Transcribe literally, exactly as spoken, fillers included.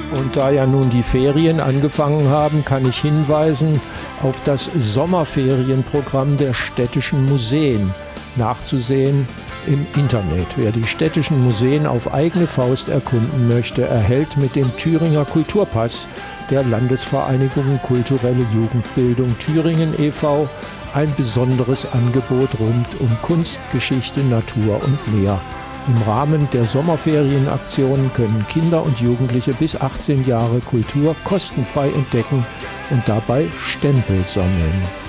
Und da ja nun die Ferien angefangen haben, kann ich hinweisen auf das Sommerferienprogramm der städtischen Museen, nachzusehen im Internet. Wer die städtischen Museen auf eigene Faust erkunden möchte, erhält mit dem Thüringer Kulturpass der Landesvereinigung Kulturelle Jugendbildung Thüringen e V ein besonderes Angebot rund um Kunst, Geschichte, Natur und mehr. Im Rahmen der Sommerferienaktion können Kinder und Jugendliche bis achtzehn Jahre Kultur kostenfrei entdecken und dabei Stempel sammeln.